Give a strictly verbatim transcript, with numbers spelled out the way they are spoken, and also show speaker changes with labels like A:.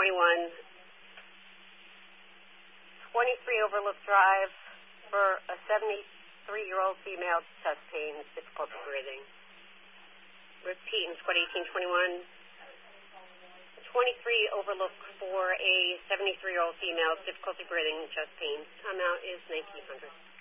A: twenty-one, twenty-three Overlook Drive for a seventy-three-year-old female, chest pain, difficulty breathing. Repeat in squad eighteen twenty-one, twenty-three Overlook for a seventy-three-year-old female, difficulty breathing, chest pain. Time out is nineteen hundred.